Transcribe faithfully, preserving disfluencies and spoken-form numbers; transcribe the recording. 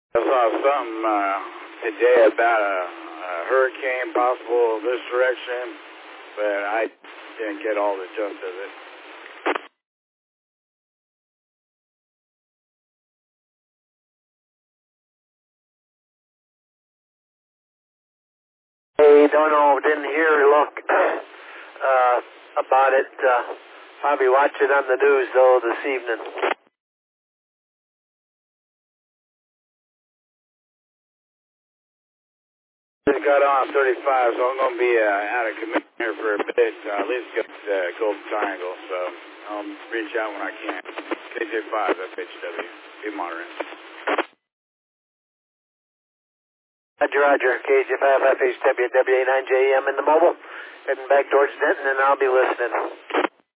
I saw something uh, today about a, a hurricane possible this direction, but I didn't get all the gist of it. Hey, don't know, didn't hear or look uh, about it. Uh, probably watch it on the news, though, this evening. Just got on thirty-five, so I'm going to be uh, out of commission here for a bit. Uh, at least get the uh, Golden Triangle, so I'll reach out when I can. K J five, F H W. Be monitoring. Roger, Roger. K J five, F H W, W A nine J M in the mobile. Heading back towards Denton, and I'll be listening.